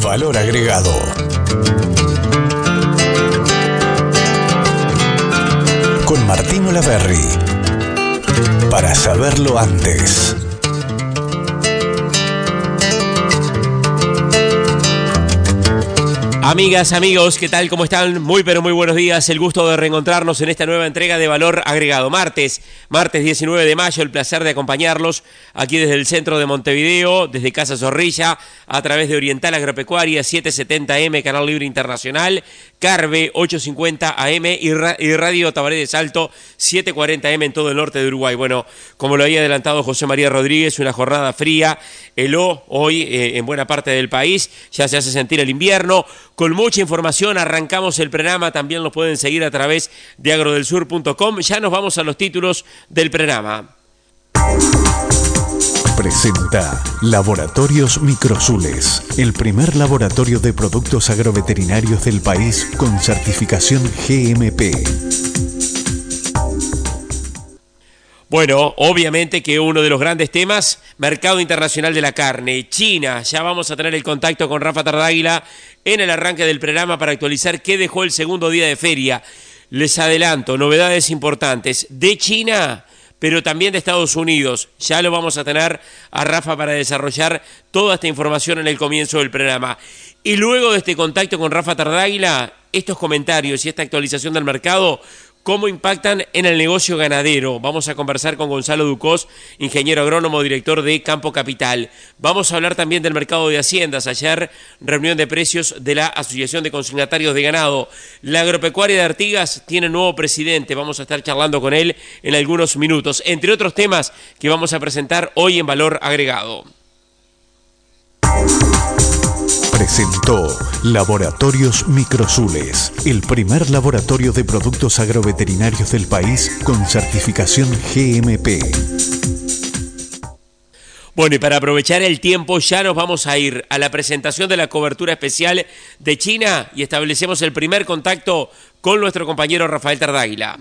Valor agregado. Con Martín Olaverri. Para saberlo antes. Amigas, amigos, ¿qué tal? ¿Cómo están? Muy pero muy buenos días. El gusto de reencontrarnos en esta nueva entrega de Valor Agregado. Martes 19 de mayo, el placer de acompañarlos aquí desde el centro de Montevideo, desde Casa Zorrilla, a través de Oriental Agropecuaria, 770M, Canal Libre Internacional, Carve, 850 AM y Radio Tabaré de Salto, 740M en todo el norte de Uruguay. Bueno, como lo había adelantado José María Rodríguez, una jornada fría, heló hoy en buena parte del país, ya se hace sentir el invierno. Con mucha información arrancamos el programa, también los pueden seguir a través de agrodelsur.com. Ya nos vamos a los títulos del programa. Presenta Laboratorios Microsules, el primer laboratorio de productos agroveterinarios del país con certificación GMP. Bueno, obviamente que uno de los grandes temas, mercado internacional de la carne, China. Ya vamos a tener el contacto con Rafa Tardáguila en el arranque del programa para actualizar qué dejó el segundo día de feria. Les adelanto, novedades importantes de China, pero también de Estados Unidos. Ya lo vamos a tener a Rafa para desarrollar toda esta información en el comienzo del programa. Y luego de este contacto con Rafa Tardáguila, estos comentarios y esta actualización del mercado, ¿cómo impactan en el negocio ganadero? Vamos a conversar con Gonzalo Ducós, ingeniero agrónomo, director de Campo Capital. Vamos a hablar también del mercado de haciendas. Ayer, reunión de precios de la Asociación de Consignatarios de Ganado. La agropecuaria de Artigas tiene nuevo presidente. Vamos a estar charlando con él en algunos minutos, entre otros temas que vamos a presentar hoy en Valor Agregado. Presentó Laboratorios Microsules, el primer laboratorio de productos agroveterinarios del país con certificación GMP. Bueno, y para aprovechar el tiempo ya nos vamos a ir a la presentación de la cobertura especial de China y establecemos el primer contacto con nuestro compañero Rafael Tardáguila.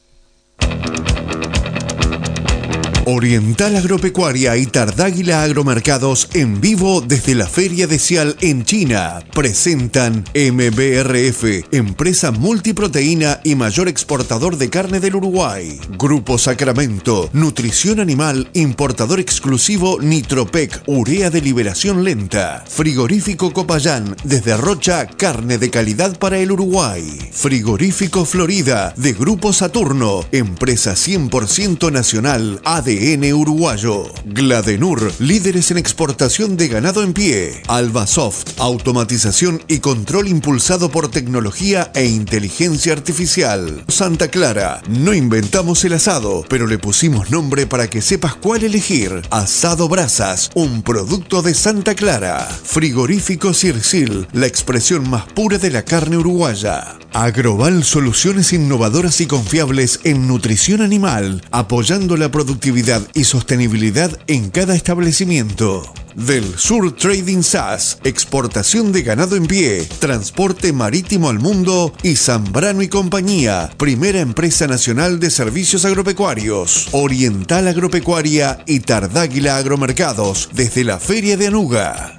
Oriental Agropecuaria y Tardáguila Agromercados en vivo desde la Feria de Cial en China presentan MBRF, empresa multiproteína y mayor exportador de carne del Uruguay. Grupo Sacramento, nutrición animal, importador exclusivo Nitropec, urea de liberación lenta. Frigorífico Copayán, desde Rocha, carne de calidad para el Uruguay. Frigorífico Florida, de Grupo Saturno, empresa 100% nacional, ADN uruguayo. Gladenur, líderes en exportación de ganado en pie. Albasoft, automatización y control impulsado por tecnología e inteligencia artificial. Santa Clara, no inventamos el asado, pero le pusimos nombre para que sepas cuál elegir. Asado Brasas, un producto de Santa Clara. Frigorífico Circil, la expresión más pura de la carne uruguaya. Agroval, soluciones innovadoras y confiables en nutrición animal, apoyando la productividad y sostenibilidad en cada establecimiento. Del Sur Trading SAS, exportación de ganado en pie, transporte marítimo al mundo y Zambrano y Compañía, primera empresa nacional de servicios agropecuarios. Oriental Agropecuaria y Tardáguila Agromercados, desde la Feria de Anuga.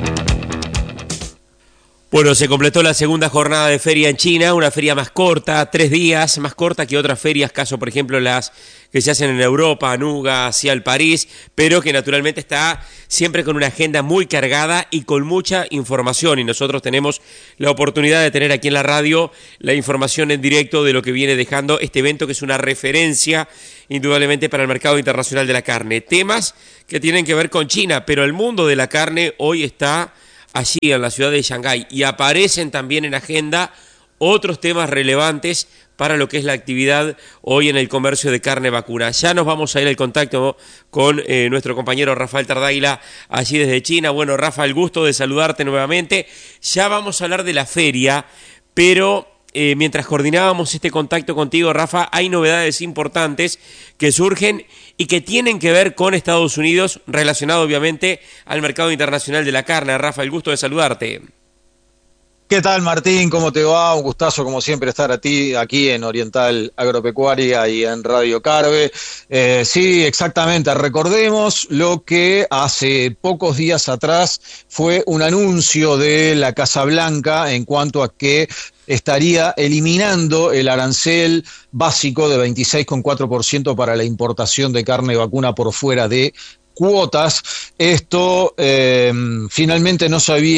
Bueno, se completó la segunda jornada de feria en China, una feria más corta, 3 días, más corta que otras ferias, caso por ejemplo las que se hacen en Europa, Anuga, Cial, París, pero que naturalmente está siempre con una agenda muy cargada y con mucha información, y nosotros tenemos la oportunidad de tener aquí en la radio la información en directo de lo que viene dejando este evento, que es una referencia indudablemente para el mercado internacional de la carne. Temas que tienen que ver con China, pero el mundo de la carne hoy está allí en la ciudad de Shanghái, y aparecen también en agenda otros temas relevantes para lo que es la actividad hoy en el comercio de carne vacuna. Ya nos vamos a ir al contacto con nuestro compañero Rafael Tardáguila allí desde China. Bueno, Rafa, el gusto de saludarte nuevamente. Ya vamos a hablar de la feria, pero mientras coordinábamos este contacto contigo, Rafa, hay novedades importantes que surgen y que tienen que ver con Estados Unidos, relacionado obviamente al mercado internacional de la carne. Rafa, el gusto de saludarte. ¿Qué tal, Martín? ¿Cómo te va? Un gustazo, como siempre, estar aquí en Oriental Agropecuaria y en Radio Carve. Sí, exactamente. Recordemos lo que hace pocos días atrás fue un anuncio de la Casa Blanca en cuanto a que estaría eliminando el arancel básico de 26,4% para la importación de carne vacuna por fuera de cuotas. Esto finalmente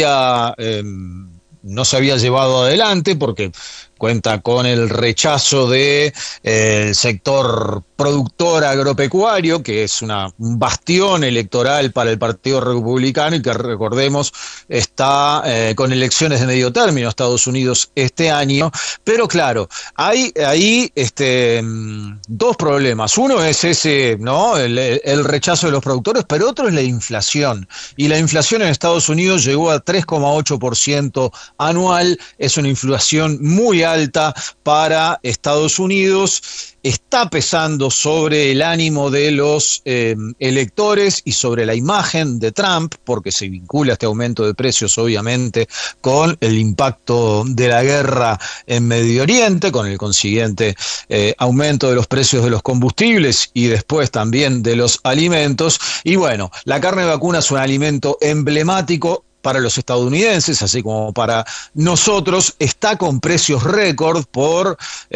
no se había llevado adelante porque cuenta con el rechazo de el sector productor agropecuario, que es un bastión electoral para el Partido Republicano y que, recordemos, está con elecciones de medio término Estados Unidos este año. Pero claro, hay ahí dos problemas. Uno es ese, ¿no? El rechazo de los productores, pero otro es la inflación. Y la inflación en Estados Unidos llegó a 3,8% anual. Es una inflación muy alta para Estados Unidos. Está pesando sobre el ánimo de los electores y sobre la imagen de Trump, porque se vincula este aumento de precios, obviamente, con el impacto de la guerra en Medio Oriente, con el consiguiente aumento de los precios de los combustibles y después también de los alimentos. Y bueno, la carne vacuna es un alimento emblemático para los estadounidenses, así como para nosotros. Está con precios récord por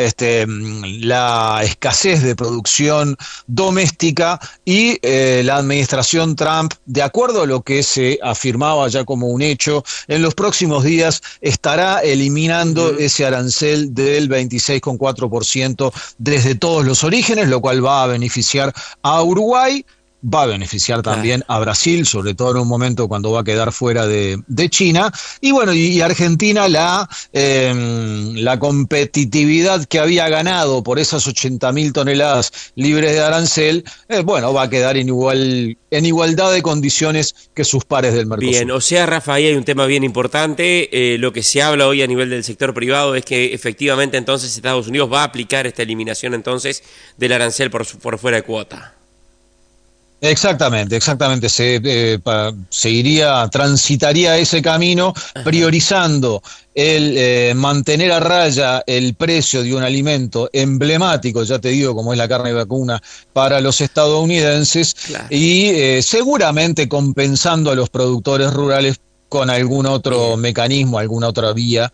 la escasez de producción doméstica y la administración Trump, de acuerdo a lo que se afirmaba ya como un hecho, en los próximos días estará eliminando ese arancel del 26,4% desde todos los orígenes, lo cual va a beneficiar a Uruguay. Va a beneficiar también a Brasil, sobre todo en un momento cuando va a quedar fuera de China. Y bueno, y Argentina, la competitividad que había ganado por esas 80.000 toneladas libres de arancel, va a quedar en igualdad de condiciones que sus pares del Mercosur. Bien, o sea, Rafa, ahí hay un tema bien importante. Lo que se habla hoy a nivel del sector privado es que efectivamente entonces Estados Unidos va a aplicar esta eliminación entonces del arancel por fuera de cuota. Exactamente. Transitaría ese camino priorizando el mantener a raya el precio de un alimento emblemático, ya te digo, como es la carne vacuna para los estadounidenses, claro. Y seguramente compensando a los productores rurales con algún otro mecanismo, alguna otra vía,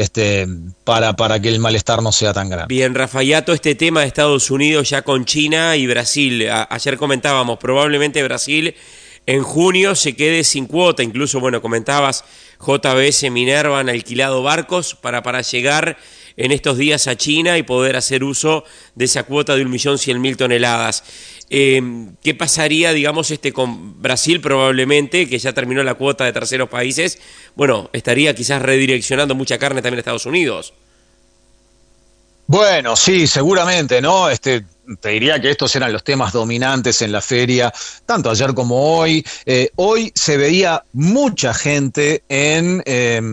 para que el malestar no sea tan grande. Bien, Rafayato, este tema de Estados Unidos ya con China y Brasil. Ayer comentábamos, probablemente Brasil en junio se quede sin cuota. Incluso, comentabas, JBS Minerva han alquilado barcos para llegar en estos días a China y poder hacer uso de esa cuota de 1.100.000 toneladas. ¿Qué pasaría, con Brasil probablemente, que ya terminó la cuota de terceros países? Bueno, estaría quizás redireccionando mucha carne también a Estados Unidos. Bueno, sí, seguramente, ¿no? Te diría que estos eran los temas dominantes en la feria, tanto ayer como hoy. Hoy se veía mucha gente en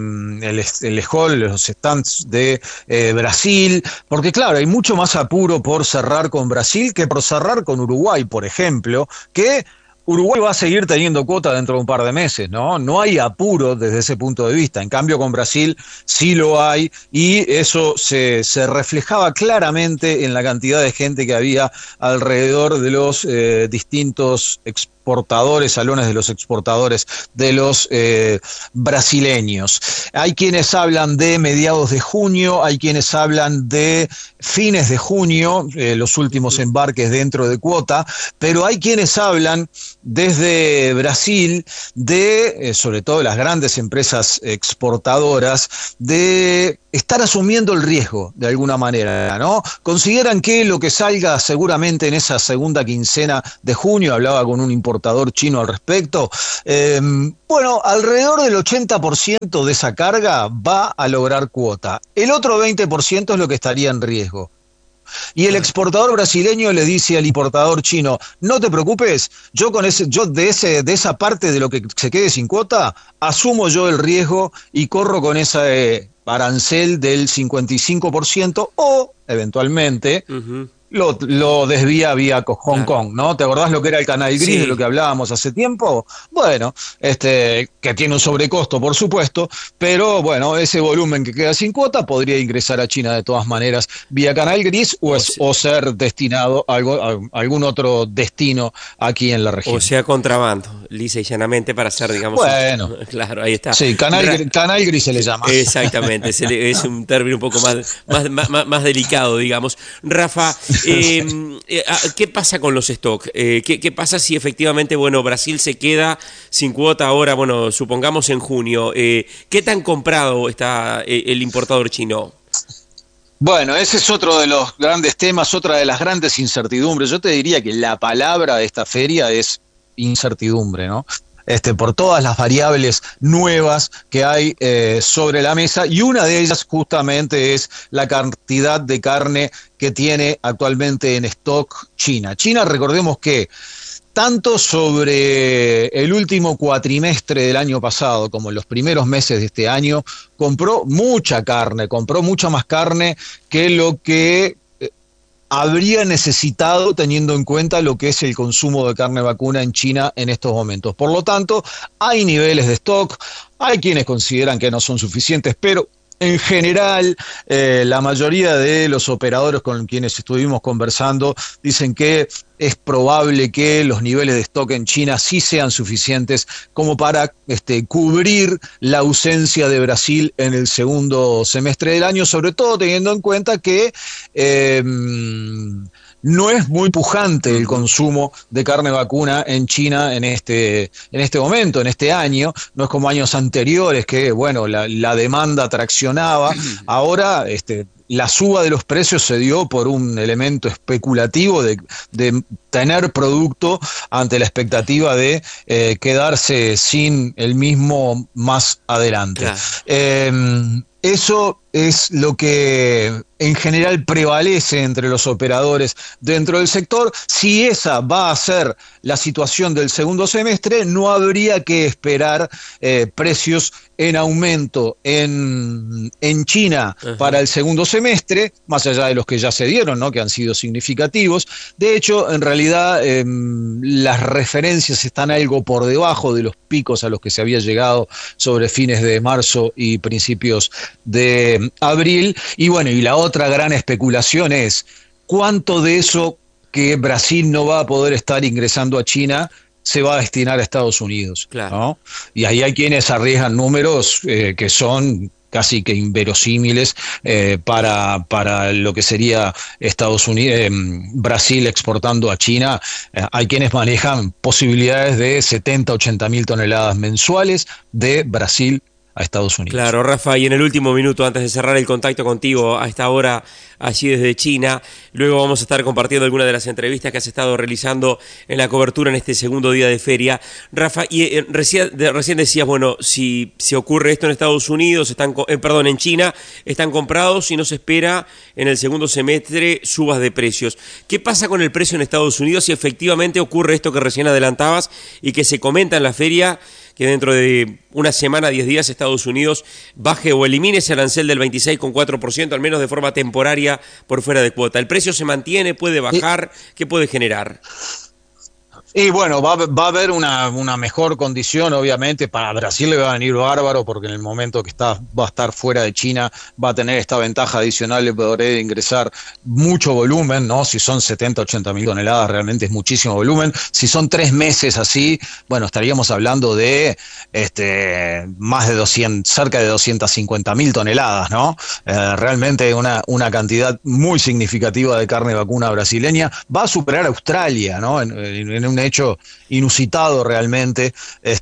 el hall, los stands de Brasil, porque claro, hay mucho más apuro por cerrar con Brasil que por cerrar con Uruguay, por ejemplo, que Uruguay va a seguir teniendo cuota dentro de un par de meses, ¿no? No hay apuro desde ese punto de vista. En cambio, con Brasil sí lo hay, y eso se reflejaba claramente en la cantidad de gente que había alrededor de los distintos exportadores, salones de los exportadores de los brasileños. Hay quienes hablan de mediados de junio, hay quienes hablan de fines de junio, los últimos embarques dentro de cuota, pero hay quienes hablan desde Brasil de, sobre todo las grandes empresas exportadoras, de estar asumiendo el riesgo de alguna manera, ¿no? Consideran que lo que salga seguramente en esa segunda quincena de junio, hablaba con un importador chino al respecto, alrededor del 80% de esa carga va a lograr cuota. El otro 20% es lo que estaría en riesgo. Y el exportador brasileño le dice al importador chino: no te preocupes, yo de esa parte de lo que se quede sin cuota, asumo yo el riesgo y corro con ese arancel del 55%, o eventualmente lo desvía vía Hong Claro. Kong, ¿no? ¿Te acordás lo que era el canal gris, Sí. de lo que hablábamos hace tiempo? Bueno, que tiene un sobrecosto, por supuesto, pero bueno, ese volumen que queda sin cuota podría ingresar a China de todas maneras vía canal gris o ser destinado a algún otro destino aquí en la O región. sea, contrabando, lisa y llanamente para hacer, digamos, Bueno, claro, ahí está. sí, canal gris se le llama. Exactamente, es un término un poco más delicado, digamos. Rafa, ¿qué pasa con los stocks? ¿Qué pasa si efectivamente, bueno, Brasil se queda sin cuota ahora, bueno, supongamos en junio? ¿Qué tan comprado está el importador chino? Bueno, ese es otro de los grandes temas, otra de las grandes incertidumbres. Yo te diría que la palabra de esta feria es incertidumbre, ¿no? Por todas las variables nuevas que hay sobre la mesa, y una de ellas justamente es la cantidad de carne que tiene actualmente en stock China. China, recordemos que tanto sobre el último cuatrimestre del año pasado como en los primeros meses de este año, compró mucha carne, compró mucha más carne que lo que habría necesitado teniendo en cuenta lo que es el consumo de carne vacuna en China en estos momentos. Por lo tanto, hay niveles de stock, hay quienes consideran que no son suficientes, pero en general, la mayoría de los operadores con quienes estuvimos conversando dicen que es probable que los niveles de stock en China sí sean suficientes como para cubrir la ausencia de Brasil en el segundo semestre del año, sobre todo teniendo en cuenta que no es muy pujante el consumo de carne vacuna en China en este momento, en este año. No es como años anteriores que, bueno, la demanda traccionaba. Ahora, la suba de los precios se dio por un elemento especulativo de tener producto ante la expectativa de quedarse sin el mismo más adelante. Claro. Eso es lo que en general prevalece entre los operadores dentro del sector. Si esa va a ser la situación del segundo semestre, no habría que esperar precios en aumento en China para el segundo semestre, más allá de los que ya se dieron, ¿no?, que han sido significativos. De hecho, en realidad, las referencias están algo por debajo de los picos a los que se había llegado sobre fines de marzo y principios de abril. Y bueno, y la otra gran especulación es cuánto de eso que Brasil no va a poder estar ingresando a China se va a destinar a Estados Unidos, claro, ¿no? Y ahí hay quienes arriesgan números que son casi que inverosímiles para lo que sería Estados Unidos, Brasil exportando a China. Hay quienes manejan posibilidades de 70, 80 mil toneladas mensuales de Brasil a Estados Unidos. Claro, Rafa, y en el último minuto, antes de cerrar el contacto contigo a esta hora allí desde China, luego vamos a estar compartiendo algunas de las entrevistas que has estado realizando en la cobertura en este segundo día de feria. Rafa, y recién decías, bueno, si ocurre esto en Estados Unidos, en China, están comprados y no se espera en el segundo semestre subas de precios. ¿Qué pasa con el precio en Estados Unidos si efectivamente ocurre esto que recién adelantabas y que se comenta en la feria, que dentro de una semana, 10 días, Estados Unidos baje o elimine ese arancel del 26,4%, al menos de forma temporaria, por fuera de cuota? ¿El precio se mantiene? ¿Puede bajar? ¿Qué puede generar? Y bueno, va a haber una mejor condición, obviamente. Para Brasil le va a venir bárbaro, porque en el momento que va a estar fuera de China, va a tener esta ventaja adicional de poder ingresar mucho volumen, ¿no? Si son 70, 80 mil toneladas, realmente es muchísimo volumen. Si son 3 meses así, bueno, estaríamos hablando de más de cerca de 250 mil toneladas, ¿no? Realmente una cantidad muy significativa de carne vacuna brasileña. Va a superar a Australia, ¿no? En un hecho inusitado realmente,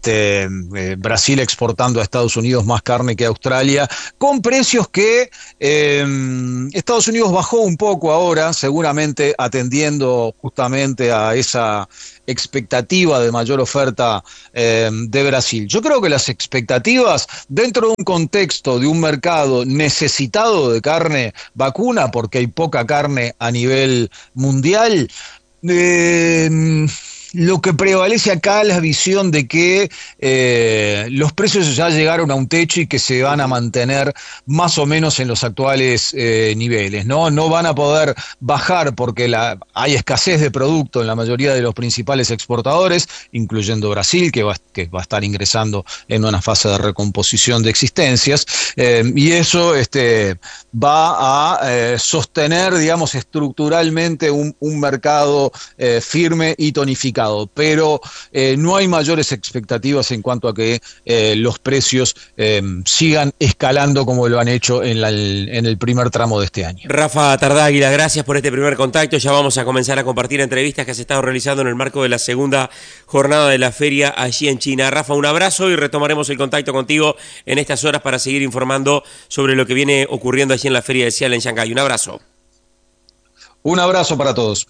Brasil exportando a Estados Unidos más carne que a Australia, con precios que Estados Unidos bajó un poco ahora, seguramente atendiendo justamente a esa expectativa de mayor oferta de Brasil. Yo creo que las expectativas dentro de un contexto de un mercado necesitado de carne vacuna, porque hay poca carne a nivel mundial, lo que prevalece acá es la visión de que los precios ya llegaron a un techo y que se van a mantener más o menos en los actuales niveles, ¿no? No van a poder bajar porque hay escasez de producto en la mayoría de los principales exportadores, incluyendo Brasil, que va a estar ingresando en una fase de recomposición de existencias, y eso va a sostener, digamos, estructuralmente un mercado firme y tonificado, pero no hay mayores expectativas en cuanto a que los precios sigan escalando como lo han hecho en el primer tramo de este año. Rafa Tardáguila, gracias por este primer contacto. Ya vamos a comenzar a compartir entrevistas que se están realizando en el marco de la segunda jornada de la feria allí en China. Rafa, un abrazo y retomaremos el contacto contigo en estas horas para seguir informando sobre lo que viene ocurriendo allí en la feria de Cial en Shanghái. Un abrazo. Un abrazo para todos.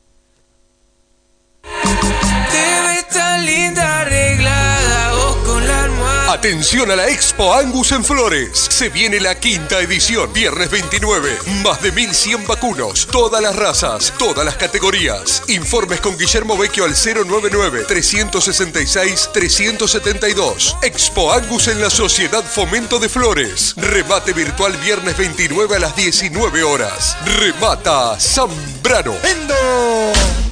Atención a la Expo Angus en Flores. Se viene la quinta edición, viernes 29. Más de 1.100 vacunos, todas las razas, todas las categorías. Informes con Guillermo Vecchio al 099-366-372. Expo Angus en la Sociedad Fomento de Flores. Remate virtual viernes 29 a las 19 horas. Remata Zambrano. ¡Endo!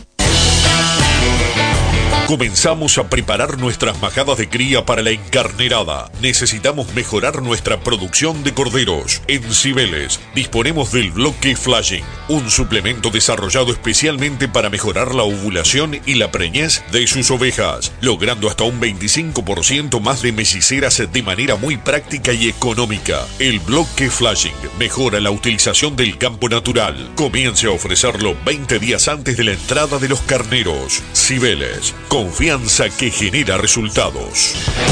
Comenzamos a preparar nuestras majadas de cría para la encarnerada. Necesitamos mejorar nuestra producción de corderos. En Cibeles disponemos del bloque Flashing, un suplemento desarrollado especialmente para mejorar la ovulación y la preñez de sus ovejas, logrando hasta un 25% más de melliceras de manera muy práctica y económica. El bloque Flashing mejora la utilización del campo natural. Comience a ofrecerlo 20 días antes de la entrada de los carneros. Cibeles, confianza que genera resultados.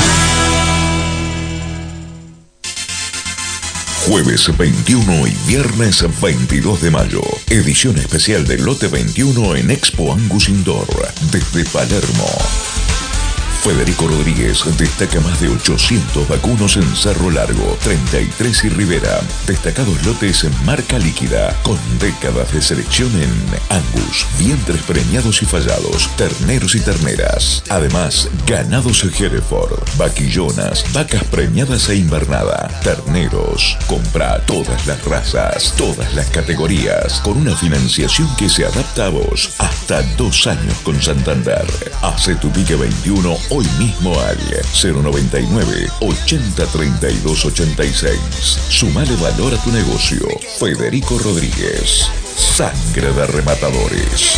Jueves 21 y viernes 22 de mayo. Edición especial del lote 21 en Expo Angus Indoor, desde Palermo. Federico Rodríguez destaca más de 800 vacunos en Cerro Largo, 33 y Rivera. Destacados lotes en marca líquida, con décadas de selección en Angus, vientres preñados y fallados, terneros y terneras. Además, ganados Hereford, vaquillonas, vacas preñadas e invernada, terneros. Compra todas las razas, todas las categorías, con una financiación que se adapta a vos. Hasta 2 años con Santander. Hace tu pique 21 hoy mismo al 099 80 32 86. Sumale valor a tu negocio. Federico Rodríguez. Sangre de rematadores.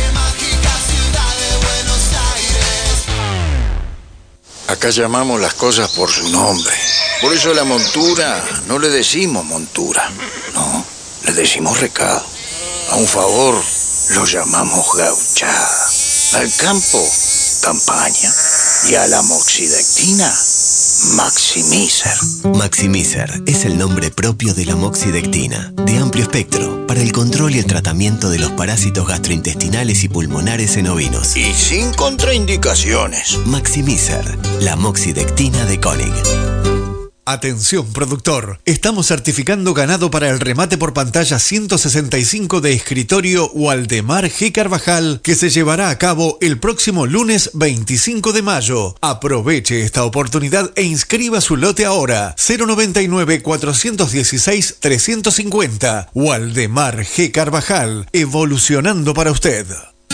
Acá llamamos las cosas por su nombre. Por eso a la montura no le decimos montura. No, le decimos recado. A un favor lo llamamos gauchada. Al campo, campaña. Y a la moxidectina, Maximizer. Maximizer es el nombre propio de la moxidectina, de amplio espectro, para el control y el tratamiento de los parásitos gastrointestinales y pulmonares en ovinos. Y sin contraindicaciones. Maximizer, la moxidectina de Koenig. Atención, productor. Estamos certificando ganado para el remate por pantalla 165 de escritorio Waldemar G. Carvajal, que se llevará a cabo el próximo lunes 25 de mayo. Aproveche esta oportunidad e inscriba su lote ahora. 099-416-350. Waldemar G. Carvajal, evolucionando para usted.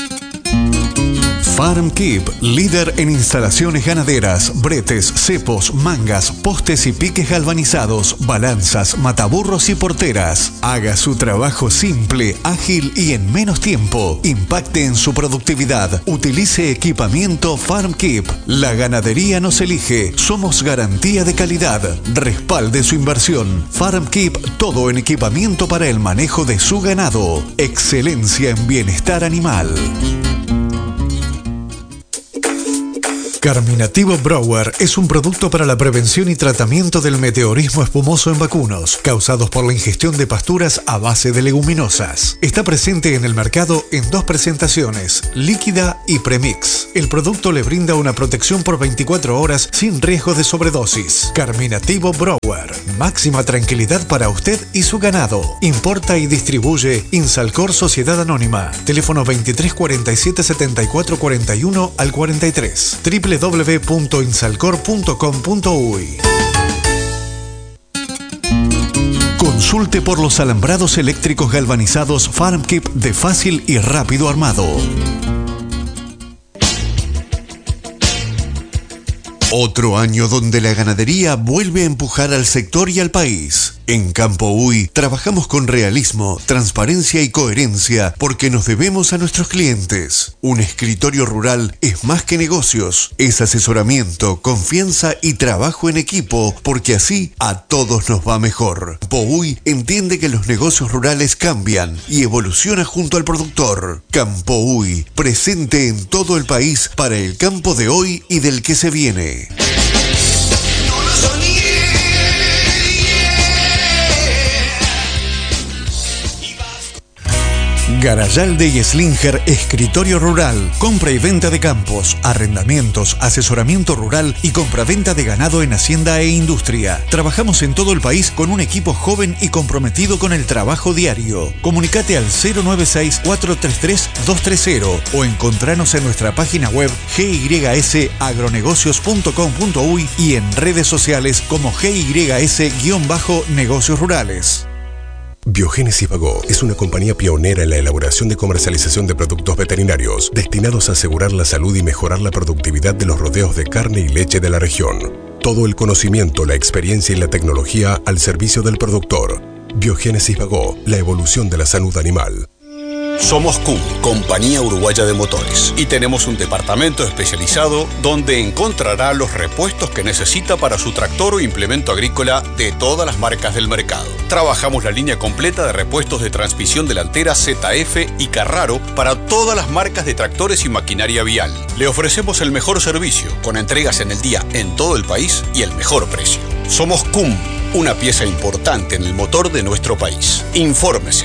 Farm Keep, líder en instalaciones ganaderas, bretes, cepos, mangas, postes y piques galvanizados, balanzas, mataburros y porteras. Haga su trabajo simple, ágil y en menos tiempo. Impacte en su productividad. Utilice equipamiento Farm Keep. La ganadería nos elige. Somos garantía de calidad. Respalde su inversión. Farm Keep, todo en equipamiento para el manejo de su ganado. Excelencia en bienestar animal. Carminativo Brower es un producto para la prevención y tratamiento del meteorismo espumoso en vacunos, causados por la ingestión de pasturas a base de leguminosas. Está presente en el mercado en 2 presentaciones, líquida y premix. El producto le brinda una protección por 24 horas sin riesgo de sobredosis. Carminativo Brower. Power. Máxima tranquilidad para usted y su ganado. Importa y distribuye Insalcor Sociedad Anónima. Teléfono 23 47 74 41 al 43. www.insalcor.com.uy. Consulte por los alambrados eléctricos galvanizados FarmKeep de fácil y rápido armado. Otro año donde la ganadería vuelve a empujar al sector y al país. En Campo Uy trabajamos con realismo, transparencia y coherencia porque nos debemos a nuestros clientes. Un escritorio rural es más que negocios, es asesoramiento, confianza y trabajo en equipo porque así a todos nos va mejor. Campo Uy entiende que los negocios rurales cambian y evoluciona junto al productor. Campo Uy, presente en todo el país para el campo de hoy y del que se viene. Garayalde y Slinger Escritorio Rural. Compra y venta de campos, arrendamientos, asesoramiento rural y compraventa de ganado en hacienda e industria. Trabajamos en todo el país con un equipo joven y comprometido con el trabajo diario. Comunicate al 096-433-230 o encontranos en nuestra página web gysagronegocios.com.uy y en redes sociales como GYS-negocios rurales. Biogénesis Bagó es una compañía pionera en la elaboración y comercialización de productos veterinarios destinados a asegurar la salud y mejorar la productividad de los rodeos de carne y leche de la región. Todo el conocimiento, la experiencia y la tecnología al servicio del productor. Biogénesis Bagó, la evolución de la salud animal. Somos CUM, Compañía Uruguaya de Motores, y tenemos un departamento especializado donde encontrará los repuestos que necesita para su tractor o implemento agrícola de todas las marcas del mercado. Trabajamos la línea completa de repuestos de transmisión delantera ZF y Carraro para todas las marcas de tractores y maquinaria vial. Le ofrecemos el mejor servicio, con entregas en el día en todo el país y el mejor precio. Somos CUM, una pieza importante en el motor de nuestro país. Infórmese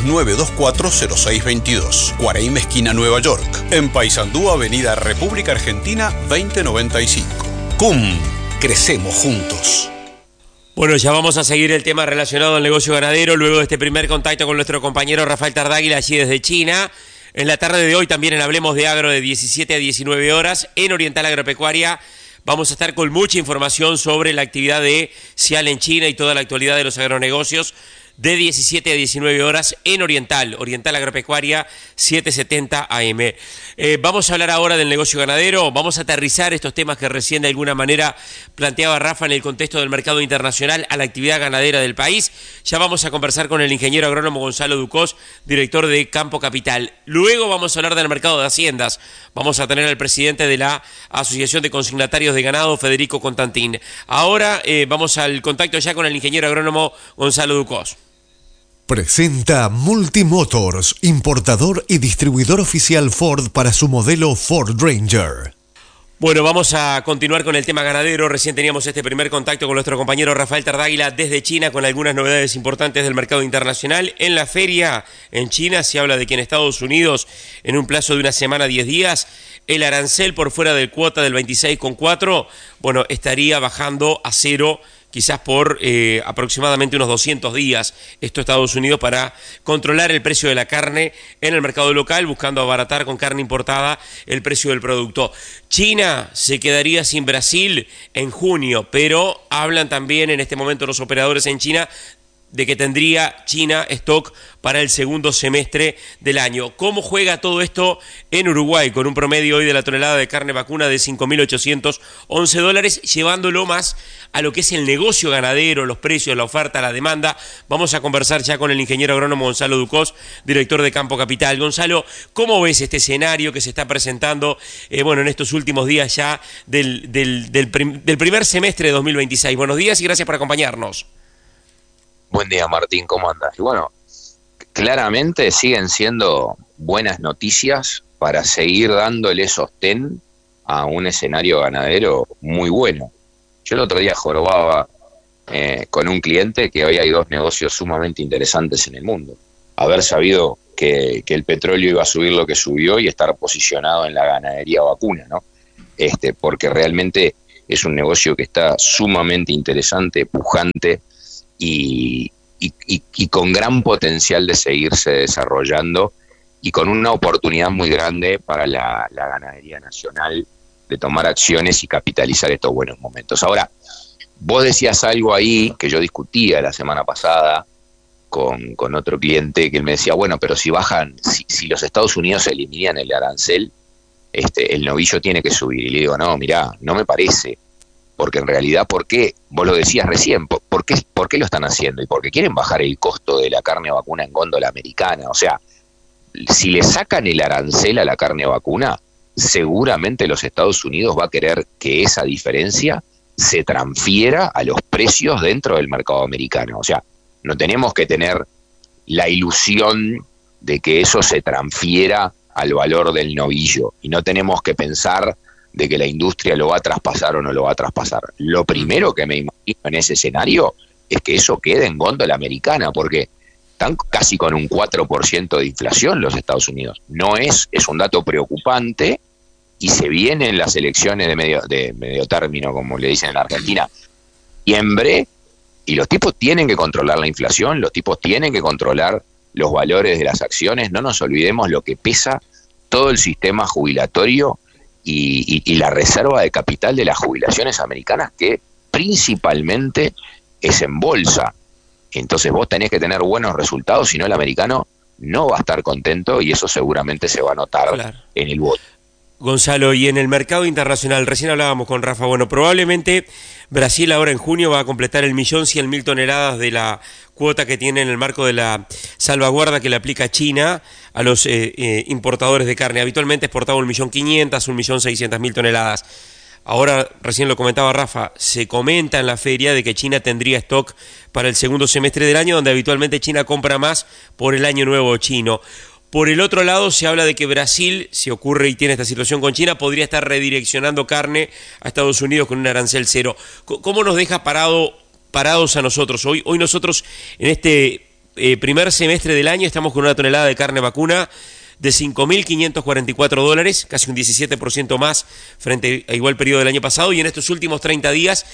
2924-0622, Guaraíma esquina Nueva York, en Paysandú, Avenida República Argentina 2095. CUM, crecemos juntos. Bueno, ya vamos a seguir el tema relacionado al negocio ganadero luego de este primer contacto con nuestro compañero Rafael Tardáguila allí desde China. En la tarde de hoy también en Hablemos de Agro de 17 a 19 horas en Oriental Agropecuaria. Vamos a estar con mucha información sobre la actividad de Cial en China y toda la actualidad de los agronegocios de 17 a 19 horas en Oriental Agropecuaria 770 AM. Vamos a hablar ahora del negocio ganadero, vamos a aterrizar estos temas que recién de alguna manera planteaba Rafa en el contexto del mercado internacional a la actividad ganadera del país. Ya vamos a conversar con el ingeniero agrónomo Gonzalo Ducós, director de Campo Capital. Luego vamos a hablar del mercado de haciendas. Vamos a tener al presidente de la Asociación de Consignatarios de Ganado, Federico Constantín. Ahora vamos al contacto ya con el ingeniero agrónomo Gonzalo Ducós. Presenta Multimotors, importador y distribuidor oficial Ford para su modelo Ford Ranger. Bueno, vamos a continuar con el tema ganadero. Recién teníamos este primer contacto con nuestro compañero Rafael Tardáguila desde China con algunas novedades importantes del mercado internacional. En la feria en China se habla de que en Estados Unidos, en un plazo de una semana, 10 días, el arancel por fuera del cuota del 26,4, bueno, estaría bajando a cero, quizás por aproximadamente unos 200 días, esto Estados Unidos, para controlar el precio de la carne en el mercado local, buscando abaratar con carne importada el precio del producto. China se quedaría sin Brasil en junio, pero hablan también en este momento los operadores en China de que tendría China stock para el segundo semestre del año. ¿Cómo juega todo esto en Uruguay? Con un promedio hoy de la tonelada de carne vacuna de $5.811, llevándolo más a lo que es el negocio ganadero, los precios, la oferta, la demanda. Vamos a conversar ya con el ingeniero agrónomo Gonzalo Ducós, director de Campo Capital. Gonzalo, ¿cómo ves este escenario que se está presentando en estos últimos días ya del primer semestre de 2026? Buenos días y gracias por acompañarnos. Buen día, Martín, ¿cómo andas? Y bueno, claramente siguen siendo buenas noticias para seguir dándole sostén a un escenario ganadero muy bueno. Yo el otro día jorobaba con un cliente que hoy hay dos negocios sumamente interesantes en el mundo. Haber sabido que el petróleo iba a subir lo que subió y estar posicionado en la ganadería vacuna, ¿no? Porque realmente es un negocio que está sumamente interesante, pujante y con gran potencial de seguirse desarrollando y con una oportunidad muy grande para la ganadería nacional de tomar acciones y capitalizar estos buenos momentos. Ahora, vos decías algo ahí que yo discutía la semana pasada con otro cliente, que él me decía, bueno, pero si los Estados Unidos eliminan el arancel, el novillo tiene que subir. Y le digo, no, mirá, no me parece, porque en realidad, ¿por qué? Vos lo decías recién, ¿por qué lo están haciendo? Y porque quieren bajar el costo de la carne vacuna en góndola americana. O sea, si le sacan el arancel a la carne vacuna, seguramente los Estados Unidos va a querer que esa diferencia se transfiera a los precios dentro del mercado americano. O sea, no tenemos que tener la ilusión de que eso se transfiera al valor del novillo, y no tenemos que pensar de que la industria lo va a traspasar o no lo va a traspasar. Lo primero que me imagino en ese escenario es que eso quede en góndola americana, porque están casi con un 4% de inflación los Estados Unidos. Es un dato preocupante, y se vienen las elecciones de medio término, como le dicen en la Argentina, diciembre, y los tipos tienen que controlar la inflación, los tipos tienen que controlar los valores de las acciones. No nos olvidemos lo que pesa todo el sistema jubilatorio y la reserva de capital de las jubilaciones americanas, que principalmente es en bolsa. Entonces vos tenés que tener buenos resultados, si no el americano no va a estar contento, y eso seguramente se va a notar en el voto. Gonzalo, y en el mercado internacional, recién hablábamos con Rafa, bueno, probablemente Brasil ahora en junio va a completar 1.100.000 toneladas de la cuota que tiene en el marco de la salvaguarda que le aplica China a los importadores de carne. Habitualmente exportaba 1.500.000, 1.600.000 toneladas. Ahora, recién lo comentaba Rafa, se comenta en la feria de que China tendría stock para el segundo semestre del año, donde habitualmente China compra más por el año nuevo chino. Por el otro lado, se habla de que Brasil, si ocurre y tiene esta situación con China, podría estar redireccionando carne a Estados Unidos con un arancel cero. ¿Cómo nos deja parados a nosotros? Hoy nosotros, en este primer semestre del año, estamos con una tonelada de carne vacuna de $5.544, casi un 17% más frente a igual periodo del año pasado, y en estos últimos 30 días,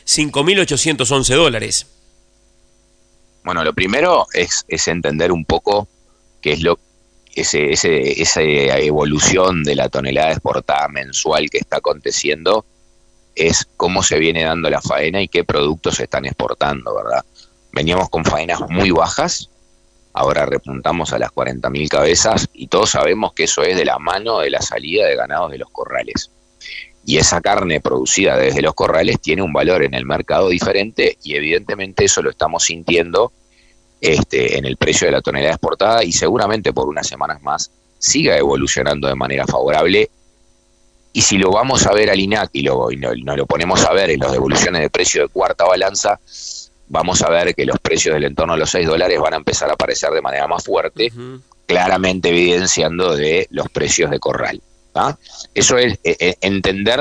$5.811. Bueno, lo primero es entender un poco qué es esa evolución de la tonelada exportada mensual que está aconteciendo, es cómo se viene dando la faena y qué productos se están exportando, ¿verdad? Veníamos con faenas muy bajas, ahora repuntamos a las 40.000 cabezas, y todos sabemos que eso es de la mano de la salida de ganados de los corrales. Y esa carne producida desde los corrales tiene un valor en el mercado diferente, y evidentemente eso lo estamos sintiendo en el precio de la tonelada exportada, y seguramente por unas semanas más siga evolucionando de manera favorable. Y si lo vamos a ver al INAC y nos lo ponemos a ver en las devoluciones de precio de cuarta balanza, vamos a ver que los precios del entorno de los $6 van a empezar a aparecer de manera más fuerte, claramente evidenciando de los precios de corral. Eso es entender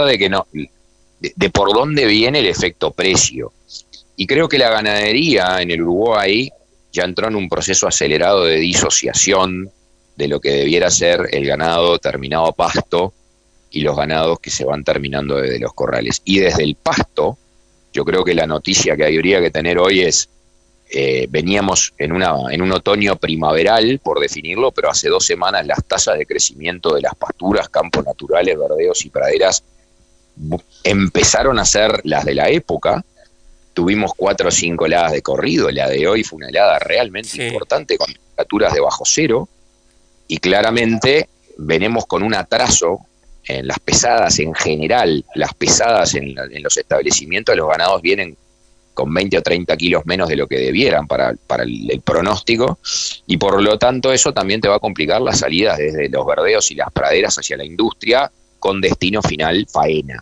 de por dónde viene el efecto precio. Y creo que la ganadería en el Uruguay ya entró en un proceso acelerado de disociación de lo que debiera ser el ganado terminado a pasto y los ganados que se van terminando desde los corrales. Y desde el pasto, yo creo que la noticia que habría que tener hoy es, veníamos en un otoño primaveral, por definirlo, pero hace 2 semanas las tasas de crecimiento de las pasturas, campos naturales, verdeos y praderas empezaron a ser las de la época. Tuvimos 4 o 5 heladas de corrido. La de hoy fue una helada realmente importante, con temperaturas debajo cero, y claramente venimos con un atraso en las pesadas en general. Las pesadas en los establecimientos de los ganados vienen con 20 o 30 kilos menos de lo que debieran para el pronóstico, y por lo tanto eso también te va a complicar las salidas desde los verdeos y las praderas hacia la industria, con destino final faena.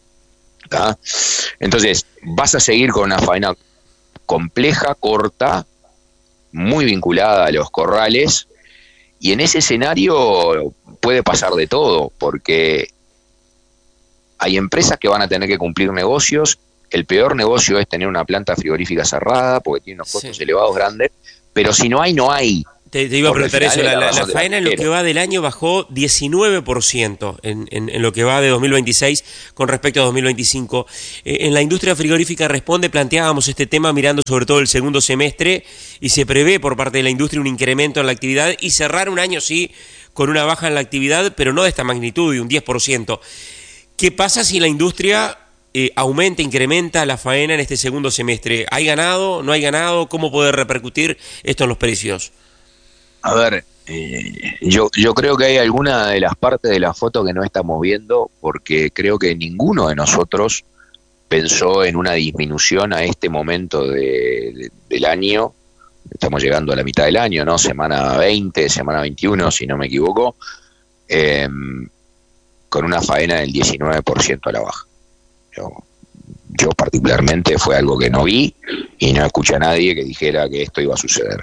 Entonces vas a seguir con una faena compleja, corta, muy vinculada a los corrales, y en ese escenario puede pasar de todo, porque hay empresas que van a tener que cumplir negocios. El peor negocio es tener una planta frigorífica cerrada, porque tiene unos costos elevados grandes, pero si no hay, no hay. Te iba a preguntar eso, la faena en lo que va del año bajó 19% en lo que va de 2026 con respecto a 2025. En la industria frigorífica Responde planteábamos este tema mirando sobre todo el segundo semestre y se prevé por parte de la industria un incremento en la actividad y cerrar un año sí con una baja en la actividad, pero no de esta magnitud, de un 10%. ¿Qué pasa si la industria aumenta, incrementa la faena en este segundo semestre? ¿Hay ganado? ¿No hay ganado? ¿Cómo puede repercutir esto en los precios? A ver, yo creo que hay alguna de las partes de la foto que no estamos viendo, porque creo que ninguno de nosotros pensó en una disminución a este momento del año. Estamos llegando a la mitad del año, ¿no? Semana 20, semana 21, si no me equivoco, con una faena del 19% a la baja. Yo particularmente fue algo que no vi y no escuché a nadie que dijera que esto iba a suceder.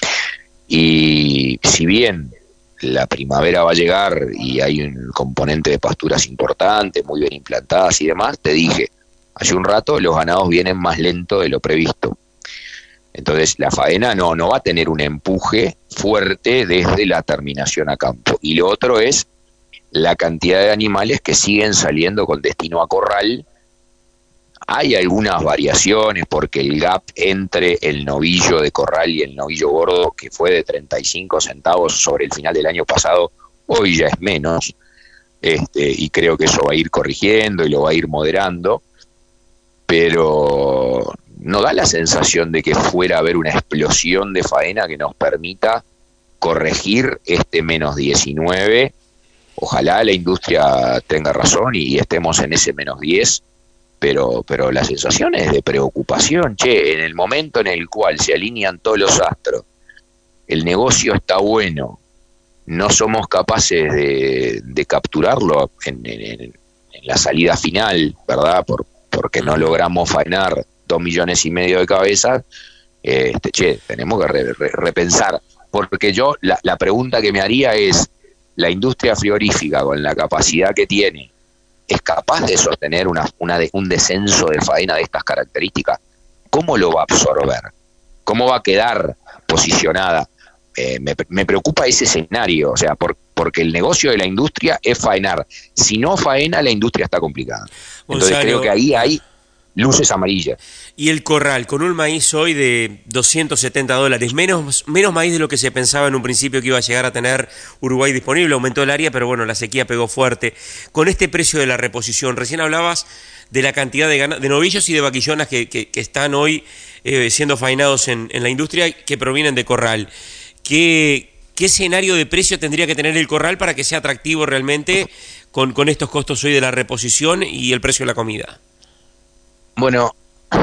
Y si bien la primavera va a llegar y hay un componente de pasturas importante, muy bien implantadas y demás, te dije hace un rato, los ganados vienen más lento de lo previsto. Entonces la faena no va a tener un empuje fuerte desde la terminación a campo. Y lo otro es la cantidad de animales que siguen saliendo con destino a corral. Hay algunas variaciones porque el gap entre el novillo de corral y el novillo gordo, que fue de 35 centavos sobre el final del año pasado, hoy ya es menos, y creo que eso va a ir corrigiendo y lo va a ir moderando, pero no da la sensación de que fuera a haber una explosión de faena que nos permita corregir este menos 19. Ojalá la industria tenga razón y estemos en ese menos 10, pero la sensación es de preocupación. En el momento en el cual se alinean todos los astros, el negocio está bueno, no somos capaces de capturarlo en la salida final, ¿verdad? Porque no logramos faenar 2,5 millones de cabezas, tenemos que repensar. Porque yo, la pregunta que me haría es, la industria frigorífica con la capacidad que tiene, ¿es capaz de sostener un descenso de faena de estas características? ¿Cómo lo va a absorber? ¿Cómo va a quedar posicionada? Me preocupa ese escenario, o sea, porque el negocio de la industria es faenar. Si no faena, la industria está complicada. Entonces Gonzalo, creo que ahí hay luces amarillas. Y el corral, con un maíz hoy de $270, menos maíz de lo que se pensaba en un principio que iba a llegar a tener Uruguay disponible, aumentó el área, pero bueno, la sequía pegó fuerte. Con este precio de la reposición, recién hablabas de la cantidad de novillos y de vaquillonas que están hoy siendo faenados en la industria que provienen de corral. ¿Qué escenario de precio tendría que tener el corral para que sea atractivo realmente con estos costos hoy de la reposición y el precio de la comida? Bueno,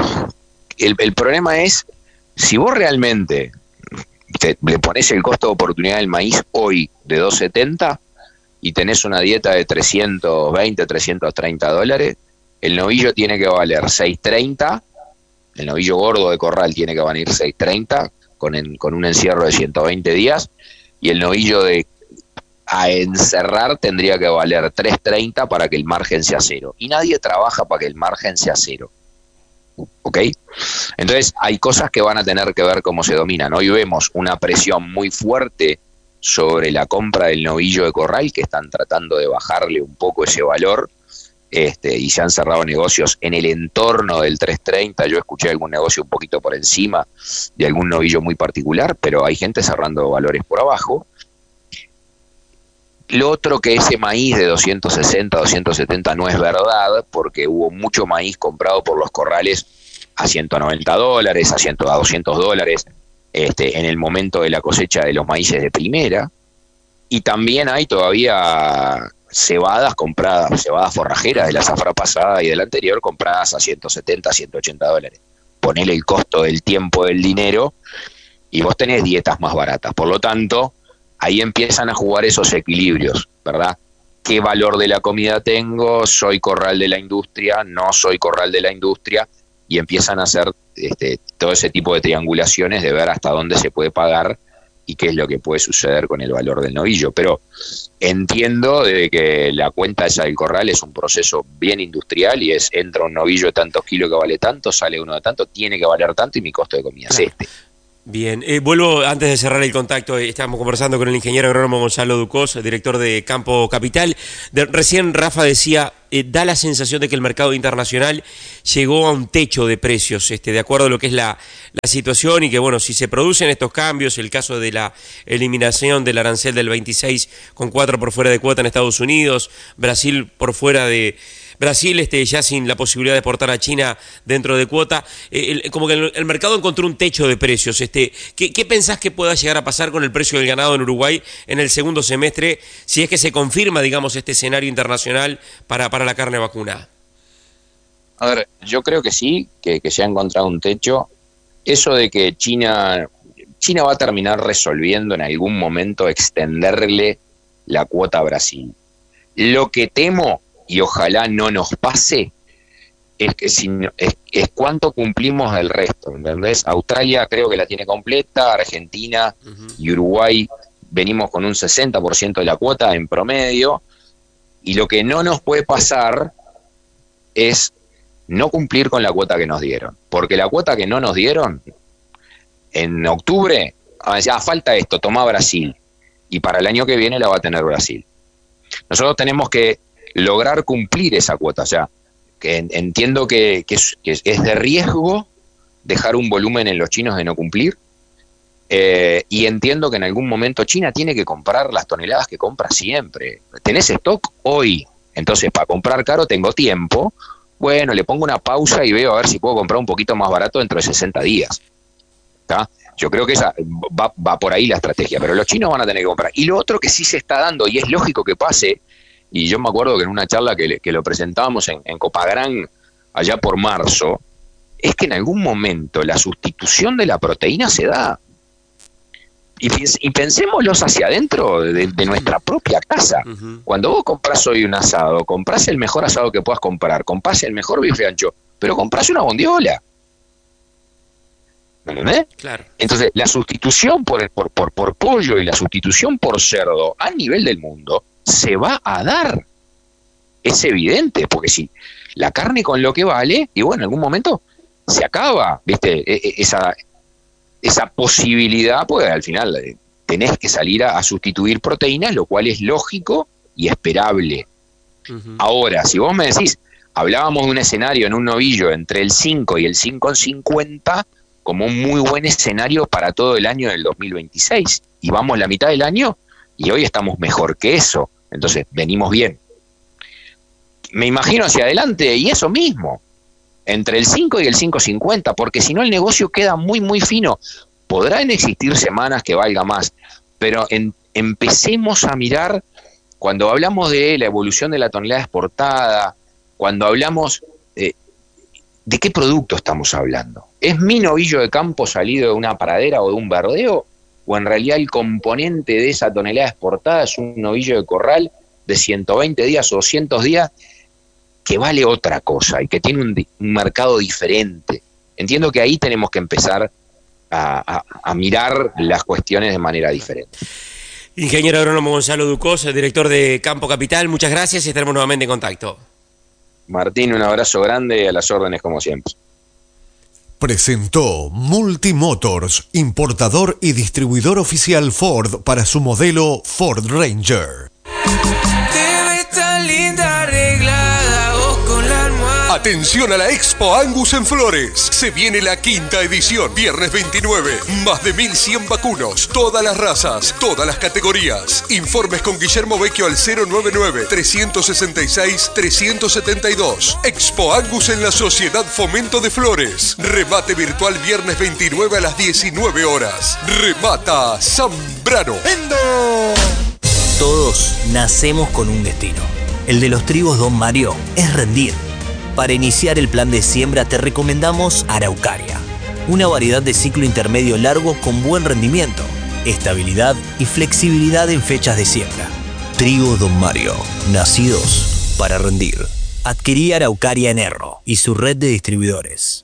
el problema es, si vos realmente le pones el costo de oportunidad del maíz hoy de $2.70 y tenés una dieta de $320, $330, el novillo tiene que valer $6.30, el novillo gordo de corral tiene que valer $6.30 con un encierro de 120 días, y el novillo a encerrar tendría que valer $3.30 para que el margen sea cero. Y nadie trabaja para que el margen sea cero. ¿Ok? Entonces hay cosas que van a tener que ver cómo se dominan. Hoy vemos una presión muy fuerte sobre la compra del novillo de corral, que están tratando de bajarle un poco ese valor, y se han cerrado negocios en el entorno del 3.30. Yo escuché algún negocio un poquito por encima de algún novillo muy particular, pero hay gente cerrando valores por abajo. Lo otro, que ese maíz de 260, 270 no es verdad, porque hubo mucho maíz comprado por los corrales a $190, a $200, en el momento de la cosecha de los maíces de primera. Y también hay todavía cebadas compradas, cebadas forrajeras de la zafra pasada y de la anterior, compradas a $170, $180. Ponele el costo del tiempo, del dinero, y vos tenés dietas más baratas. Por lo tanto, ahí empiezan a jugar esos equilibrios, ¿verdad? ¿Qué valor de la comida tengo? ¿Soy corral de la industria? ¿No soy corral de la industria? Y empiezan a hacer todo ese tipo de triangulaciones de ver hasta dónde se puede pagar y qué es lo que puede suceder con el valor del novillo. Pero entiendo de que la cuenta esa del corral es un proceso bien industrial y entra un novillo de tantos kilos que vale tanto, sale uno de tanto, tiene que valer tanto y mi costo de comida es este. Bien, vuelvo antes de cerrar el contacto. Estamos conversando con el ingeniero agrónomo Gonzalo Ducós, director de Campo Capital. Recién Rafa decía, da la sensación de que el mercado internacional llegó a un techo de precios, de acuerdo a lo que es la situación, y que bueno, si se producen estos cambios, el caso de la eliminación del arancel del 26,4 por fuera de cuota en Estados Unidos, Brasil por fuera de... Brasil ya sin la posibilidad de exportar a China dentro de cuota, como que el mercado encontró un techo de precios. ¿Qué pensás que pueda llegar a pasar con el precio del ganado en Uruguay en el segundo semestre, si es que se confirma, digamos, este escenario internacional para la carne vacuna? A ver, yo creo que sí, que se ha encontrado un techo. Eso de que China va a terminar resolviendo en algún momento extenderle la cuota a Brasil. Lo que temo, y ojalá no nos pase, es que es cuánto cumplimos del resto, ¿entendés? Australia creo que la tiene completa, Argentina y Uruguay venimos con un 60% de la cuota en promedio, y lo que no nos puede pasar es no cumplir con la cuota que nos dieron, porque la cuota que no nos dieron en octubre, falta esto, toma Brasil, y para el año que viene la va a tener Brasil. Nosotros tenemos que lograr cumplir esa cuota, o sea, que entiendo que es de riesgo dejar un volumen en los chinos de no cumplir, y entiendo que en algún momento China tiene que comprar las toneladas que compra siempre. ¿Tenés stock hoy? Entonces, para comprar caro tengo tiempo, bueno, le pongo una pausa y veo a ver si puedo comprar un poquito más barato dentro de 60 días. ¿Está? Yo creo que esa va por ahí la estrategia, pero los chinos van a tener que comprar. Y lo otro que sí se está dando, y es lógico que pase, y yo me acuerdo que en una charla que lo presentábamos en Copagrán allá por marzo, es que en algún momento la sustitución de la proteína se da. Y pensémoslos hacia adentro de nuestra propia casa. Cuando vos comprás hoy un asado, comprás el mejor asado que puedas comprar, comprás el mejor bife ancho, pero comprás una bondiola. ¿Me entendés? Claro. Entonces, la sustitución por pollo y la sustitución por cerdo a nivel del mundo se va a dar. Es evidente, porque si la carne con lo que vale, y bueno, en algún momento se acaba, ¿viste? Esa posibilidad, pues al final tenés que salir a sustituir proteínas, lo cual es lógico y esperable. Ahora, si vos me decís, hablábamos de un escenario en un novillo entre el 5 y el 5,50 como un muy buen escenario para todo el año del 2026, y vamos la mitad del año y hoy estamos mejor que eso, entonces venimos bien. Me imagino hacia adelante y eso mismo, entre el 5 y el 5,50, porque si no el negocio queda muy muy fino. Podrán existir semanas que valga más, pero empecemos a mirar, cuando hablamos de la evolución de la tonelada exportada, cuando hablamos de qué producto estamos hablando. ¿Es mi novillo de campo salido de una pradera o de un verdeo? ¿O en realidad el componente de esa tonelada exportada es un novillo de corral de 120 días o 200 días que vale otra cosa y que tiene un mercado diferente? Entiendo que ahí tenemos que empezar a mirar las cuestiones de manera diferente. Ingeniero agrónomo Gonzalo Ducós, director de Campo Capital, muchas gracias y estaremos nuevamente en contacto. Martín, un abrazo grande y a las órdenes como siempre. Presentó Multimotors, importador y distribuidor oficial Ford para su modelo Ford Ranger. Te ves tan linda arreglada, vos con la almohada. Atención a la Expo Angus en Flores. Se viene la 5ª edición, viernes 29. Más de 1.100 vacunos, todas las razas, todas las categorías. Informes con Guillermo Vecchio al 099-366-372. Expo Angus en la Sociedad Fomento de Flores. Remate virtual viernes 29 a las 19 horas. Remata Zambrano. Todos nacemos con un destino. El de los trigos Don Mario es rendir. Para iniciar el plan de siembra te recomendamos Araucaria, una variedad de ciclo intermedio largo con buen rendimiento, estabilidad y flexibilidad en fechas de siembra. Trigo Don Mario, nacidos para rendir. Adquirí Araucaria en Erro y su red de distribuidores.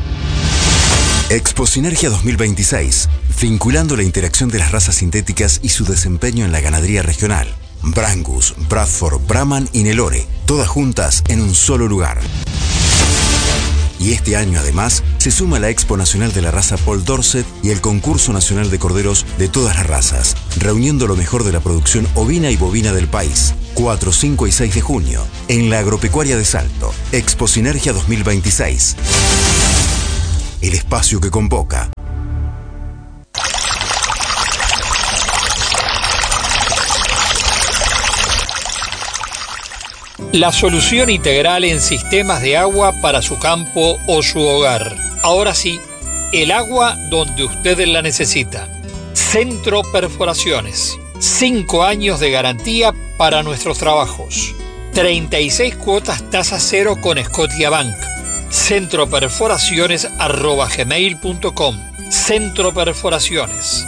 Expo Sinergia 2026, vinculando la interacción de las razas sintéticas y su desempeño en la ganadería regional. Brangus, Bradford, Brahman y Nelore, todas juntas en un solo lugar. Y este año, además, se suma la Expo Nacional de la Raza Paul Dorset y el Concurso Nacional de Corderos de todas las razas, reuniendo lo mejor de la producción ovina y bovina del país. 4, 5 y 6 de junio, en la Agropecuaria de Salto, Expo Sinergia 2026. El espacio que convoca. La solución integral en sistemas de agua para su campo o su hogar. Ahora sí, el agua donde usted la necesita. Centro Perforaciones. 5 años de garantía para nuestros trabajos. 36 cuotas tasa cero con Scotiabank. centroperforaciones@gmail.com. Centro Perforaciones.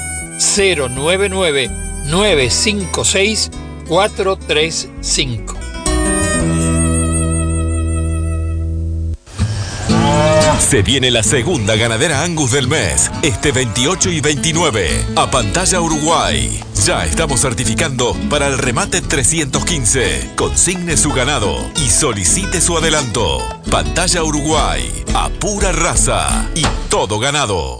099-956-435. Se viene la segunda ganadera Angus del mes, este 28 y 29, a Pantalla Uruguay. Ya estamos certificando para el remate 315. Consigne su ganado y solicite su adelanto. Pantalla Uruguay, a pura raza y todo ganado.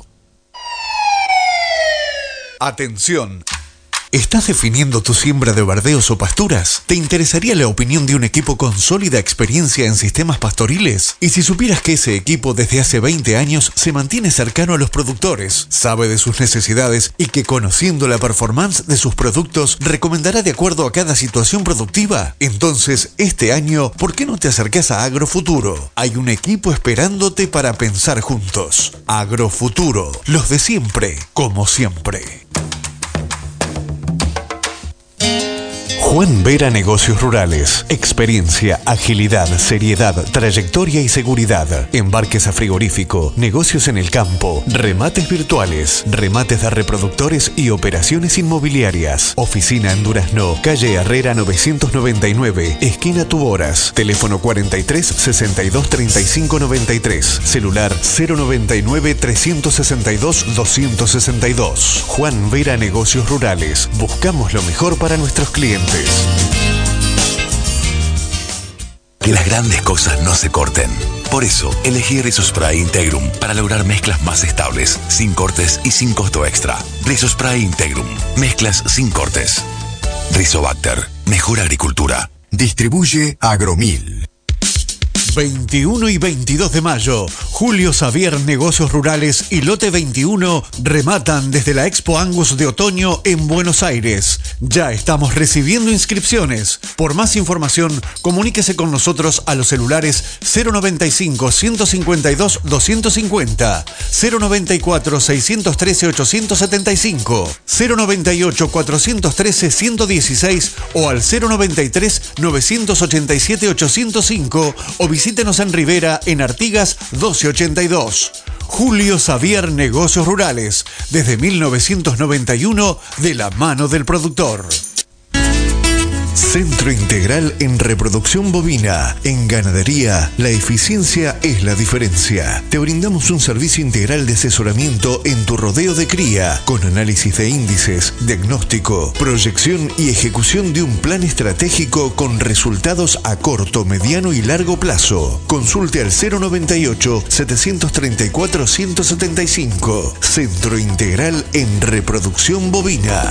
Atención. ¿Estás definiendo tu siembra de verdeos o pasturas? ¿Te interesaría la opinión de un equipo con sólida experiencia en sistemas pastoriles? Y si supieras que ese equipo desde hace 20 años se mantiene cercano a los productores, sabe de sus necesidades y que conociendo la performance de sus productos recomendará de acuerdo a cada situación productiva? Entonces, este año, ¿por qué no te acercás a Agrofuturo? Hay un equipo esperándote para pensar juntos. Agrofuturo, los de siempre, como siempre. Juan Vera Negocios Rurales. Experiencia, agilidad, seriedad, trayectoria y seguridad. Embarques a frigorífico, negocios en el campo, remates virtuales, remates de reproductores y operaciones inmobiliarias. Oficina en Durazno, calle Herrera 999, esquina Tuboras. Teléfono 43 62 35 93. Celular 099 362 262. Juan Vera Negocios Rurales. Buscamos lo mejor para nuestros clientes. Que las grandes cosas no se corten. Por eso, elegí Rizospray Integrum para lograr mezclas más estables, sin cortes y sin costo extra. Rizospray Integrum. Mezclas sin cortes. Rizobacter. Mejor agricultura. Distribuye Agromil. 21 y 22 de mayo, Julio Xavier Negocios Rurales y Lote 21 rematan desde la Expo Angus de otoño en Buenos Aires. Ya estamos recibiendo inscripciones. Por más información, comuníquese con nosotros a los celulares 095-152-250, 094-613-875, 098-413-116 o al 093-987-805 o visítenos en Rivera, en Artigas 1282. Julio Xavier Negocios Rurales, desde 1991, de la mano del productor. Centro Integral en Reproducción Bovina. En ganadería, la eficiencia es la diferencia. Te brindamos un servicio integral de asesoramiento en tu rodeo de cría, con análisis de índices, diagnóstico, proyección y ejecución de un plan estratégico con resultados a corto, mediano y largo plazo. Consulte al 098-734-175. Centro Integral en Reproducción Bovina.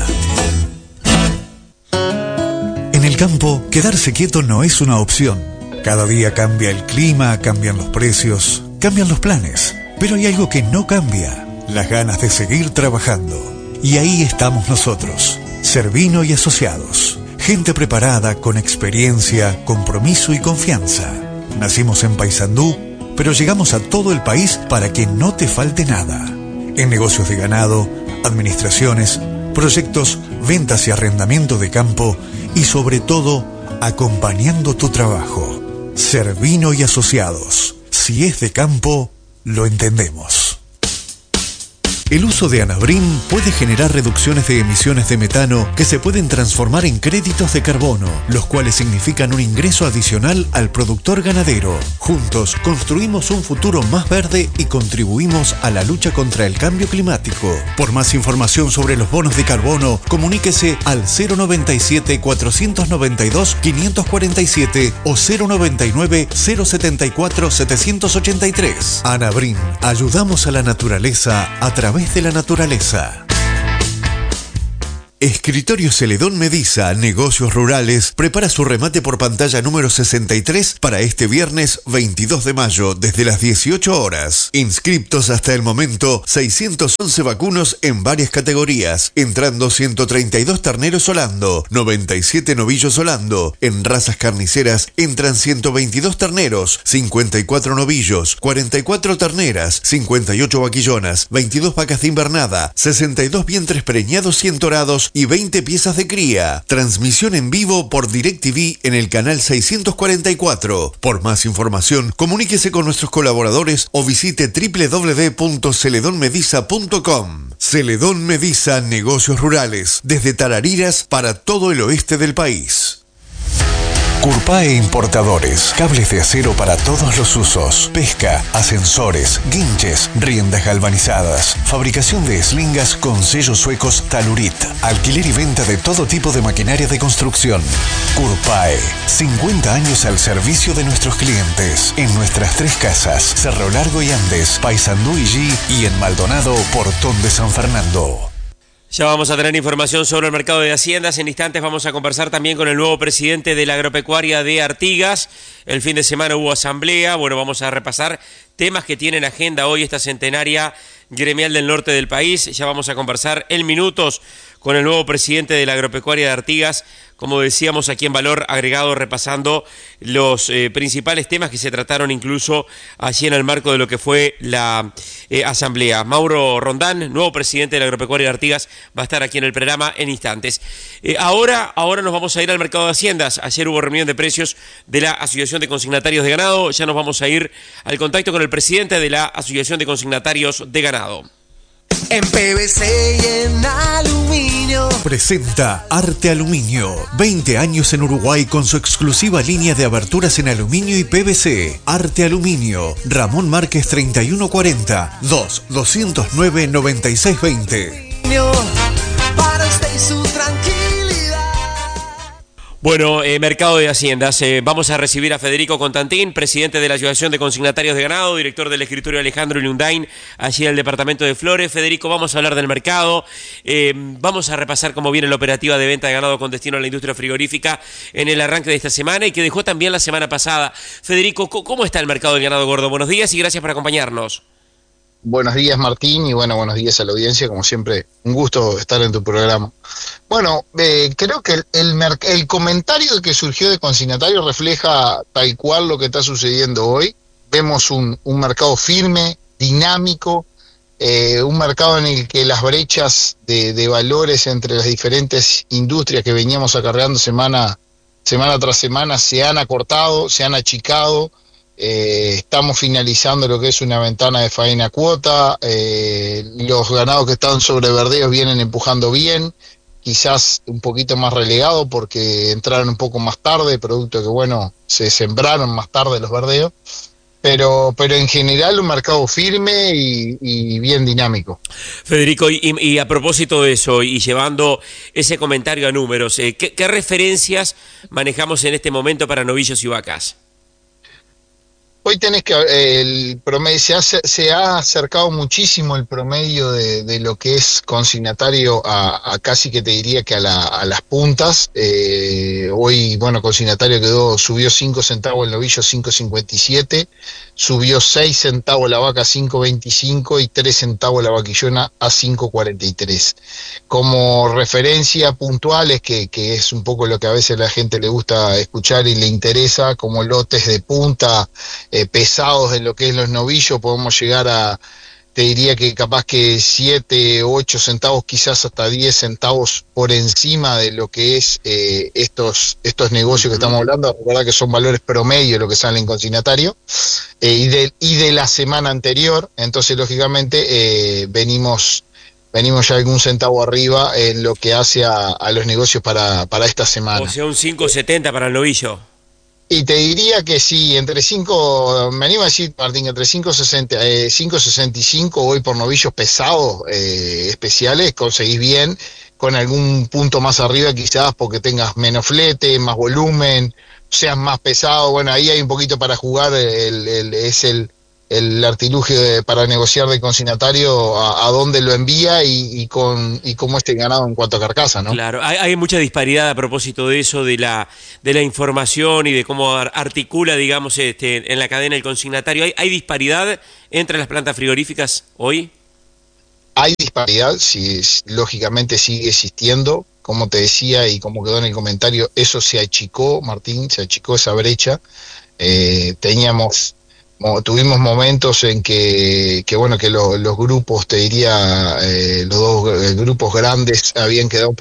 En el campo, quedarse quieto no es una opción. Cada día cambia el clima, cambian los precios, cambian los planes. Pero hay algo que no cambia: las ganas de seguir trabajando. Y ahí estamos nosotros, Cervino y Asociados. Gente preparada, con experiencia, compromiso y confianza. Nacimos en Paysandú, pero llegamos a todo el país para que no te falte nada. En negocios de ganado, administraciones, proyectos, ventas y arrendamiento de campo, y sobre todo, acompañando tu trabajo. Cervino y Asociados. Si es de campo, lo entendemos. El uso de Anabrim puede generar reducciones de emisiones de metano que se pueden transformar en créditos de carbono, los cuales significan un ingreso adicional al productor ganadero. Juntos construimos un futuro más verde y contribuimos a la lucha contra el cambio climático. Por más información sobre los bonos de carbono, comuníquese al 097-492-547 o 099-074-783. Anabrim, ayudamos a la naturaleza a través de la naturaleza. Escritorio Celedón Mediza, Negocios Rurales, prepara su remate por pantalla número 63 para este viernes 22 de mayo desde las 18 horas. Inscriptos hasta el momento 611 vacunos en varias categorías, entrando 132 terneros holando, 97 novillos holando. En razas carniceras entran 122 terneros, 54 novillos, 44 terneras, 58 vaquillonas, 22 vacas de invernada, 62 vientres preñados y entorados y 20 piezas de cría. Transmisión en vivo por DirecTV en el canal 644. Por más información, comuníquese con nuestros colaboradores o visite www.celedonmediza.com. Celedón Mediza, Negocios Rurales, desde Tarariras para todo el oeste del país. Curpae Importadores, cables de acero para todos los usos, pesca, ascensores, guinches, riendas galvanizadas, fabricación de eslingas con sellos suecos Talurit, alquiler y venta de todo tipo de maquinaria de construcción. Curpae, 50 años al servicio de nuestros clientes, en nuestras 3 casas, Cerro Largo y Andes, Paysandú y G, y en Maldonado, Portón de San Fernando. Ya vamos a tener información sobre el mercado de haciendas. En instantes vamos a conversar también con el nuevo presidente de la agropecuaria de Artigas. El fin de semana hubo asamblea. Bueno, vamos a repasar temas que tiene en agenda hoy esta centenaria gremial del norte del país. Ya vamos a conversar en minutos con el nuevo presidente de la agropecuaria de Artigas. Como decíamos, aquí en Valor Agregado, repasando los principales temas que se trataron incluso allí en el marco de lo que fue la asamblea. Mauro Rondán, nuevo presidente de la agropecuaria de Artigas, va a estar aquí en el programa en instantes. Ahora nos vamos a ir al mercado de haciendas. Ayer hubo reunión de precios de la Asociación de Consignatarios de Ganado. Ya nos vamos a ir al contacto con el presidente de la Asociación de Consignatarios de Ganado. En PVC y en aluminio. Presenta Arte Aluminio. 20 años en Uruguay con su exclusiva línea de aberturas en aluminio y PVC. Arte Aluminio. Ramón Márquez 3140 2-209-9620. Para usted y su tranquilidad. Bueno, mercado de haciendas. Vamos a recibir a Federico Constantín, presidente de la Asociación de Consignatarios de Ganado, director del escritorio Alejandro Lundain, allí en el departamento de Flores. Federico, vamos a hablar del mercado. Vamos a repasar cómo viene la operativa de venta de ganado con destino a la industria frigorífica en el arranque de esta semana y que dejó también la semana pasada. Federico, ¿cómo está el mercado del ganado gordo? Buenos días y gracias por acompañarnos. Buenos días, Martín, y buenos días a la audiencia, como siempre, un gusto estar en tu programa. Bueno, creo que el comentario que surgió de consignatario refleja tal cual lo que está sucediendo hoy. Vemos un mercado firme, dinámico, un mercado en el que las brechas de valores entre las diferentes industrias que veníamos acarreando semana tras semana se han acortado, se han achicado. Estamos finalizando lo que es una ventana de faena cuota, los ganados que están sobre verdeos vienen empujando bien, quizás un poquito más relegado porque entraron un poco más tarde, producto que se sembraron más tarde los verdeos, pero en general un mercado firme y bien dinámico. Federico, y a propósito de eso, y llevando ese comentario a números, ¿qué referencias manejamos en este momento para novillos y vacas? Hoy tenés que el promedio se ha acercado muchísimo el promedio de lo que es consignatario a casi que te diría que a las puntas. Hoy, consignatario subió 5 centavos el novillo, 5.57, subió 6 centavos la vaca, 5.25 y 3 centavos la vaquillona a 5.43. Como referencia puntuales, que es un poco lo que a veces a la gente le gusta escuchar y le interesa, como lotes de punta, pesados de lo que es los novillos, podemos llegar a te diría que capaz que 7, 8 centavos, quizás hasta 10 centavos por encima de lo que es estos negocios que estamos hablando. Recuerda que son valores promedio lo que sale en consignatario, y de la semana anterior. Entonces, lógicamente, venimos ya algún centavo arriba en lo que hace a los negocios para esta semana. O sea, un 5.70 para el novillo. Y te diría que sí, entre 5, me animo a decir, Martín, entre 5.65 hoy por novillos pesados especiales, conseguís bien, con algún punto más arriba quizás porque tengas menos flete, más volumen, seas más pesado. Bueno, ahí hay un poquito para jugar, es el artilugio para negociar de consignatario a dónde lo envía y cómo esté ganado en cuanto a carcasa, ¿no? Claro, hay mucha disparidad a propósito de eso, de la información y de cómo articula, digamos, en la cadena el consignatario. ¿Hay disparidad entre las plantas frigoríficas hoy? Hay disparidad, sí, lógicamente sigue existiendo. Como te decía y como quedó en el comentario, eso se achicó, Martín, se achicó esa brecha. Tuvimos momentos en que los grupos, te diría, los dos grupos grandes habían quedado